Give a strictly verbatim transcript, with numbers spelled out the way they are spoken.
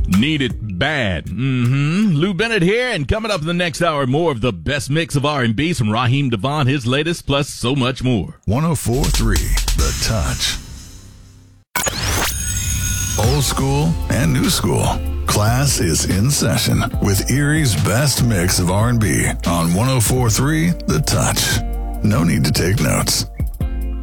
Need it bad. Mm-hmm. Lou Bennett here, and coming up in the next hour, more of the best mix of R and B from Raheem DeVaughn, his latest, plus so much more. one oh four point three The Touch. Old school and new school. Class is in session with Erie's best mix of R and B on one oh four point three The Touch. No need to take notes.